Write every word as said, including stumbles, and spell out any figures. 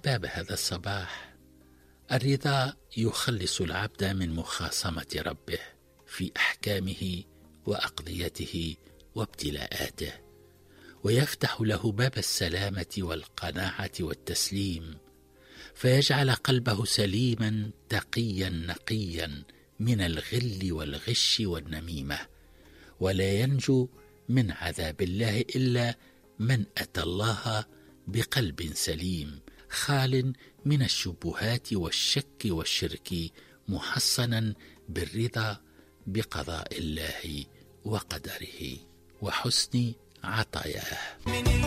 أحباب هذا الصباح، الرضا يخلص العبد من مخاصمة ربه في أحكامه وأقضيته وابتلاءاته، ويفتح له باب السلامة والقناعة والتسليم، فيجعل قلبه سليما تقيا نقيا من الغل والغش والنميمة، ولا ينجو من عذاب الله إلا من أتى الله بقلب سليم خال من الشبهات والشك والشرك، محصنا بالرضا بقضاء الله وقدره وحسن عطاياه.